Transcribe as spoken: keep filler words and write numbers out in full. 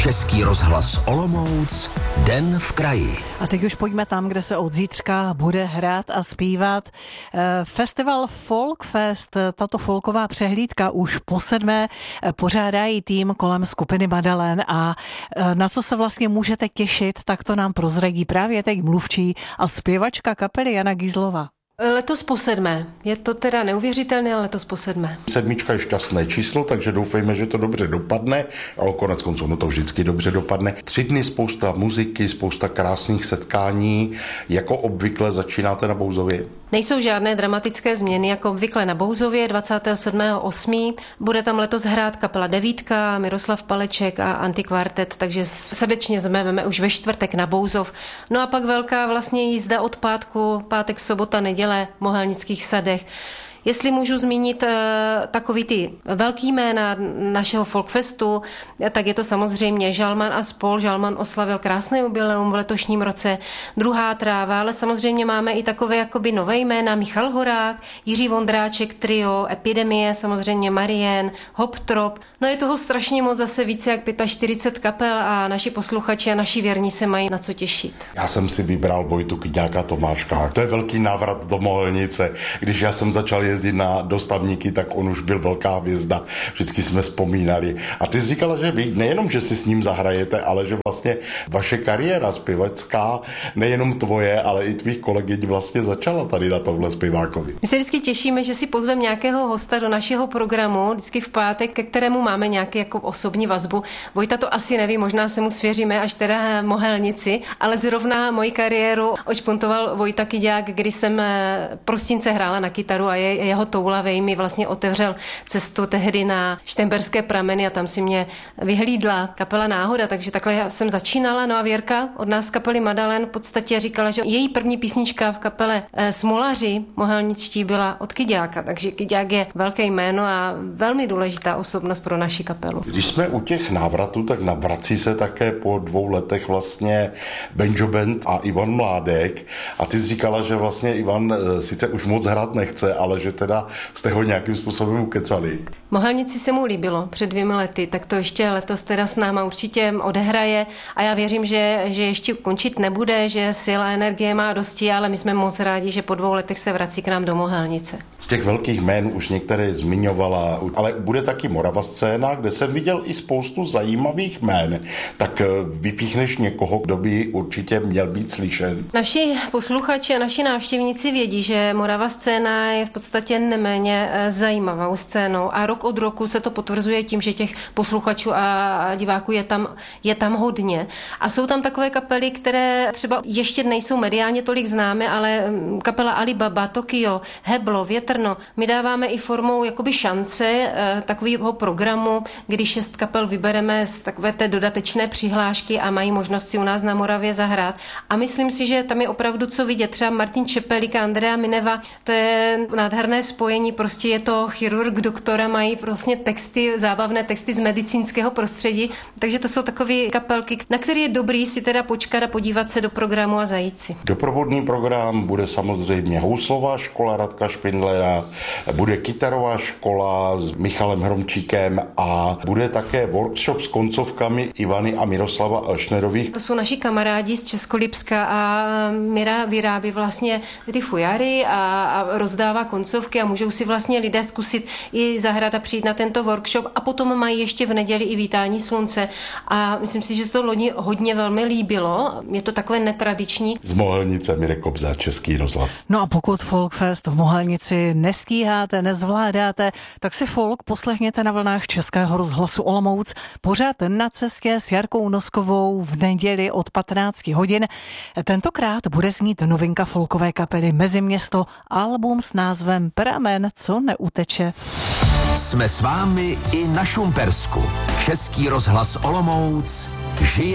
Český rozhlas Olomouc, Den v kraji. A teď už pojďme tam, kde se od zítřka bude hrát a zpívat. Festival Folkfest, tato folková přehlídka už po sedmé pořádají tým kolem skupiny Madeleine a na co se vlastně můžete těšit, tak to nám prozradí právě teď mluvčí a zpěvačka kapely Jana Gízlová. Letos po sedmé. Je to teda neuvěřitelné, ale letos po sedmé. Sedmička je šťastné číslo, takže doufejme, že to dobře dopadne. Ale konec konců, no to vždycky dobře dopadne. Tři dny spousta muziky, spousta krásných setkání. Jako obvykle začínáte na Bouzově? Nejsou žádné dramatické změny, jako obvykle na Bouzově dvacátého sedmého osmého Bude tam letos hrát kapela Devítka, Miroslav Paleček a Antikvartet, takže srdečně zveme už ve čtvrtek na Bouzov. No a pak velká vlastně jízda od pátku, pátek, sobota, neděle v Mohelnických sadech. Jestli můžu zmínit uh, takový ty velký jména našeho folkfestu, tak je to samozřejmě Žalman a spol. Žalman oslavil krásné jubileum v letošním roce, Druhá tráva, ale samozřejmě máme i takové jakoby nové jména, Michal Horák, Jiří Vondráček trio, Epidemie, samozřejmě Marien, Hoptrop. No je toho strašně moc, zase více jak čtyřicet pět kapel a naši posluchači a naši věrní se mají na co těšit. Já jsem si vybral Vojtu Kyďáka Tomáška. To je velký návrat do Mohelnice. Když já jsem začal jezdit na dostavníky, tak on už byl velká hvězda. Vždycky jsme vzpomínali. A ty jsi říkala, že vy nejenom, že si s ním zahrajete, ale že vlastně vaše kariéra zpěvecká, nejenom tvoje, ale i tvých kolegyň vlastně začala tady na tomhle zpěvákovi. My se vždycky těšíme, že si pozveme nějakého hosta do našeho programu, vždycky v pátek, ke kterému máme nějaký jako osobní vazbu. Vojta to asi neví, možná se mu svěříme až teda Mohelnici, ale zrovna moji kariéru ošpuntoval Vojta Kyďák, kdy jsem prosince hrála na kytaru a je, jeho toulavej mi vlastně otevřel cestu tehdy na Štemberské prameny a tam si mě vyhlídla kapela Náhoda, takže takhle já jsem začínala. No a Věrka od nás z kapely Madeleine v podstatě říkala, že její první písnička v kapele Smolaři mohelničtí byla od Kyďáka, takže Kyďák je velké jméno a velmi důležitá osobnost pro naši kapelu. Když jsme u těch návratů, tak navrací se také po dvou letech vlastně Benjo Band a Ivan Mládek a ty jsi říkala, že vlastně Ivan sice už moc hrát nechce, ale že teda jste ho nějakým způsobem ukecali. Mohelnici se mu líbilo před dvěmi lety, tak to ještě letos teda s náma určitě odehraje a já věřím, že, že ještě končit nebude, že sil a energie má dosti, ale my jsme moc rádi, že po dvou letech se vrací k nám do Mohelnice. Z těch velkých jmén už některé zmiňovala, ale bude taky Morava scéna, kde jsem viděl i spoustu zajímavých jmén. Tak vypíchneš někoho, kdo by určitě měl být slyšen? Naši posluchači a naši návštěvníci vědí, že Morava scéna je v podstatě neméně zajímavou scénou a rok od roku se to potvrzuje tím, že těch posluchačů a diváků je tam, je tam hodně. A jsou tam takové kapely, které třeba ještě nejsou mediálně tolik známé, ale kapela Alibaba, Tokio, Heblo, Větrno. My dáváme i formou jakoby šance takového programu, kdy šest kapel vybereme z takové té dodatečné přihlášky a mají možnost si u nás na Moravě zahrát. A myslím si, že tam je opravdu co vidět. Třeba Martin Čepelík a Andrea Mineva, to je nádherné spojení, prostě je to chirurg, doktora, mají vlastně texty, zábavné texty z medicínského prostředí, takže to jsou takové kapelky, na které je dobrý si teda počkat a podívat se do programu a zajít si. Doprovodný program bude samozřejmě houslová škola Radka Špindlera, bude kytarová škola s Michalem Hromčíkem a bude také workshop s koncovkami Ivany a Miroslava Elšnerových. To jsou naši kamarádi z Českolipska a Mira vyrábí vlastně ty fujary a, a rozdává koncovky a můžou si vlastně lidé zkusit i zahrát a přijít na tento workshop a potom mají ještě v neděli i vítání slunce a myslím si, že se to loni hodně velmi líbilo. Je to takové netradiční. Z Mohelnice Mirek Kobza, Český rozhlas. No a pokud Folkfest v Mohelnici nestíháte, nezvládáte, tak si folk poslechněte na vlnách Českého rozhlasu Olomouc. Pořád Na cestě s Jarkou Noskovou v neděli od patnáct hodin. Tentokrát bude znít novinka folkové kapely Meziměsto, album s názvem Pramen, co neuteče. Jsme s vámi i na Šumpersku. Český rozhlas Olomouc žije